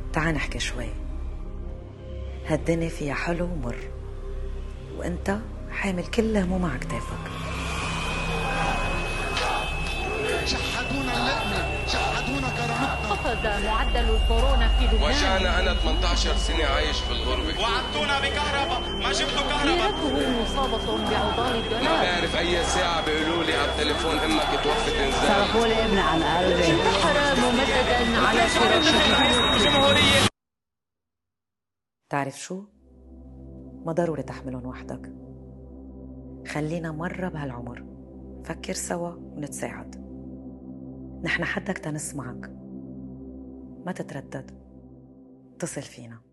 تعال نحكي شوي. هالدنيا فيها حلو ومر، وانت حامل كل هموم على كتافك. شحدونا اللقمة، شحدونا كرامتنا. قفز معدل الكورونا في لبنان. وجعنا أنا 18 سنة عايش في الغربة. وعدتونا بكهرباء، ما جبتوا كهرباء. سيرته مصابة بعضال الدولار. ما بعرف أي ساعة بيقولوا لي على التليفون إمك توفت إنزال. صرفوا لي ابن عن قلبي. انتحر ممددا على فراشه. تعرف شو؟ ما ضروري تحملهم وحدك. خلينا مرة بهالعمر فكر سوا ونتساعد. نحن حدك تنسمعك، ما تتردد، اتصل فينا.